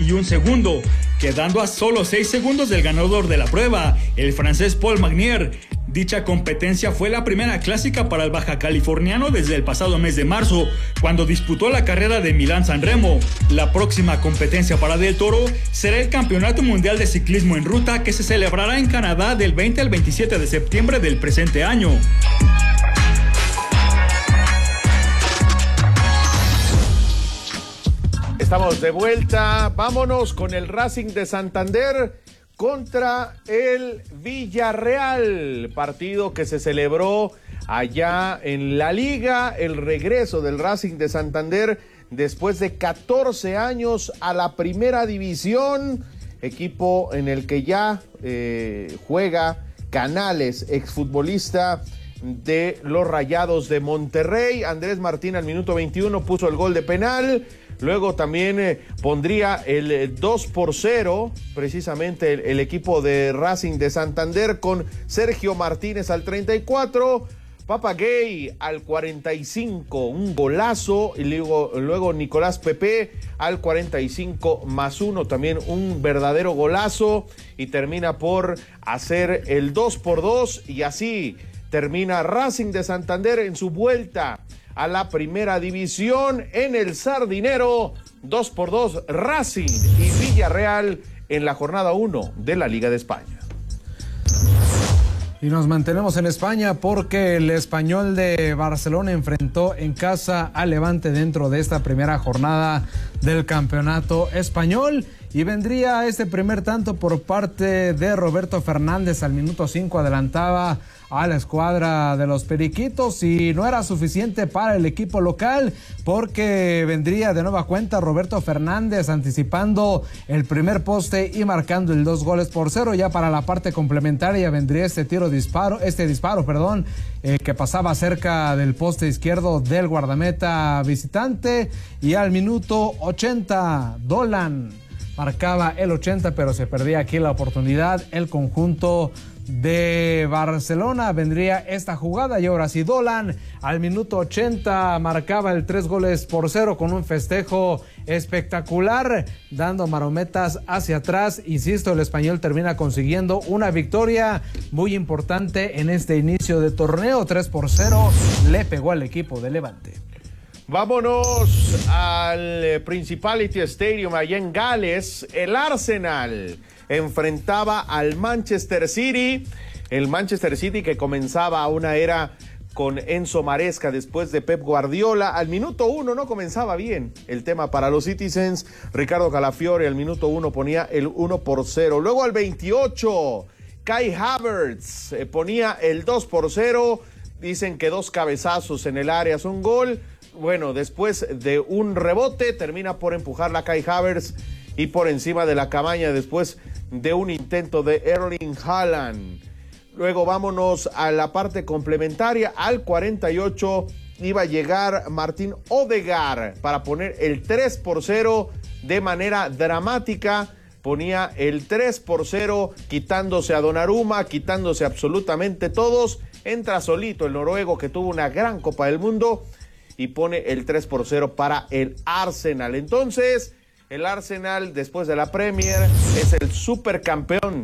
y un segundo, quedando a solo 6 segundos del ganador de la prueba, el francés Paul Magnier. Dicha competencia fue la primera clásica para el baja californiano desde el pasado mes de marzo, cuando disputó la carrera de Milán-San Remo. La próxima competencia para Del Toro será el Campeonato Mundial de Ciclismo en Ruta, que se celebrará en Canadá del 20 al 27 de septiembre del presente año. Estamos de vuelta, vámonos con el Racing de Santander contra el Villarreal, partido que se celebró allá en la Liga, el regreso del Racing de Santander después de 14 años a la primera división, equipo en el que ya juega Canales, exfutbolista de los Rayados de Monterrey. Andrés Martín al minuto 21 puso el gol de penal. Luego también pondría el 2-0, precisamente el equipo de Racing de Santander, con Sergio Martínez al 34, Papagay al 45, un golazo, y luego Nicolás Pepe al 45+1, también un verdadero golazo, y termina por hacer el 2-2, y así termina Racing de Santander en su vuelta a la primera división en el Sardinero. 2-2 Racing y Villarreal en la jornada 1 de la Liga de España. Y nos mantenemos en España porque el Español de Barcelona enfrentó en casa al Levante dentro de esta primera jornada del campeonato español. Y vendría este primer tanto por parte de Roberto Fernández al minuto 5, adelantaba a la escuadra de los Periquitos, y no era suficiente para el equipo local porque vendría de nueva cuenta Roberto Fernández anticipando el primer poste y marcando el 2-0. Ya para la parte complementaria vendría este disparo, que pasaba cerca del poste izquierdo del guardameta visitante, y al minuto 80 Dolan marcaba el 80, pero se perdía aquí la oportunidad. El conjunto de Barcelona vendría esta jugada, y ahora sí Dolan al minuto 80 marcaba el 3-0 con un festejo espectacular, dando marometas hacia atrás. Insisto, el Español termina consiguiendo una victoria muy importante en este inicio de torneo. 3-0 le pegó al equipo de Levante. Vámonos al Principality Stadium allá en Gales. El Arsenal enfrentaba al Manchester City. El Manchester City que comenzaba una era con Enzo Maresca después de Pep Guardiola. Al minuto 1 no comenzaba bien el tema para los Citizens. Ricardo Calafiore al minuto 1 ponía el 1-0. Luego al 28, Kai Havertz ponía el 2-0. Dicen que 2 cabezazos en el área son gol. Bueno, después de un rebote termina por empujarla Kai Havertz y por encima de la cabaña después de un intento de Erling Haaland. Luego vámonos a la parte complementaria. Al 48 iba a llegar Martín Odegaard para poner el 3-0 de manera dramática. Ponía el 3-0 quitándose a Donnarumma, quitándose absolutamente todos. Entra solito el noruego que tuvo una gran Copa del Mundo y pone el 3-0 para el Arsenal. Entonces, el Arsenal, después de la Premier, es el supercampeón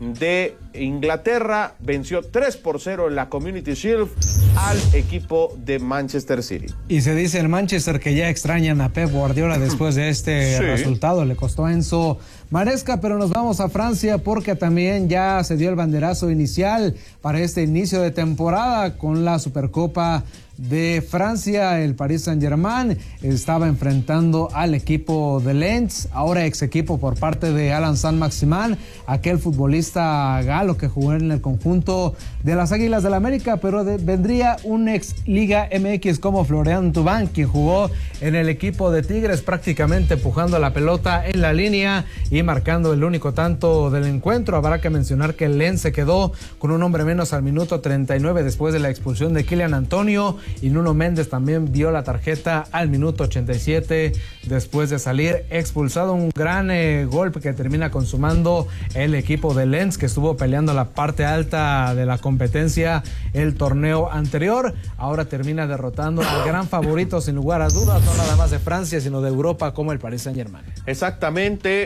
de Inglaterra. Venció 3-0 en la Community Shield al equipo de Manchester City. Y se dice en Manchester que ya extrañan a Pep Guardiola después de este resultado. Le costó a Enzo Maresca, pero nos vamos a Francia porque también ya se dio el banderazo inicial para este inicio de temporada con la Supercopa de Francia. El Paris Saint-Germain estaba enfrentando al equipo de Lens, ahora ex equipo por parte de Alan Saint-Maximin, aquel futbolista galo que jugó en el conjunto de las Águilas del América, pero vendría un ex Liga MX como Florian Thauvin, quien jugó en el equipo de Tigres, prácticamente empujando la pelota en la línea y marcando el único tanto del encuentro. Habrá que mencionar que el Lens se quedó con un hombre menos al minuto 39 después de la expulsión de Kylian Antonio, y Nuno Méndez también vio la tarjeta al minuto 87 después de salir expulsado. Un gran golpe que termina consumando el equipo de Lens, que estuvo peleando la parte alta de la competencia el torneo anterior. Ahora termina derrotando al gran favorito sin lugar a dudas, no nada más de Francia sino de Europa, como el Paris Saint-Germain. Exactamente.